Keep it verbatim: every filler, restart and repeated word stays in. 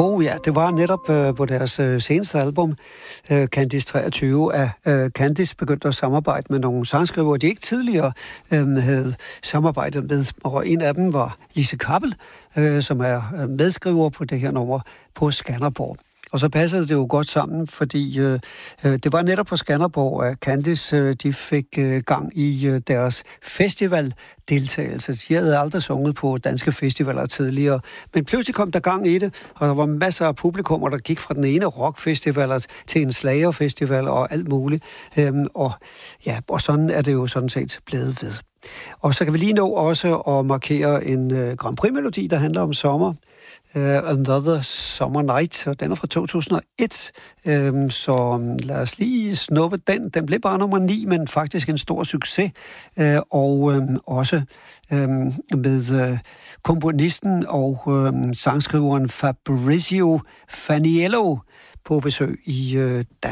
Oh ja, det var netop øh, på deres øh, seneste album, øh, Candice treogtyve, at øh, Candice begyndte at samarbejde med nogle sangskrivere, de ikke tidligere øh, havde samarbejdet med. Og en af dem var Lise Kappel, øh, som er medskriver på det her nummer på Skanderborg. Og så passede det jo godt sammen, fordi øh, det var netop på Skanderborg, at Candice øh, de fik øh, gang i øh, deres festivaldeltagelse. De havde aldrig sunget på danske festivaler tidligere, men pludselig kom der gang i det, og der var masser af publikummer, der gik fra den ene rockfestival til en slagerfestival og alt muligt. Øhm, og, ja, og sådan er det jo sådan set blevet ved. Og så kan vi lige nå også at markere en øh, Grand Prix-melodi, der handler om sommer. Uh, Another Summer Night, og den er fra to tusind og et, um, så lad os lige snuppe den. Den blev bare nummer ni, men faktisk en stor succes, uh, og um, også um, med uh, komponisten og um, sangskriveren Fabrizio Faniello på besøg i uh, Danmark.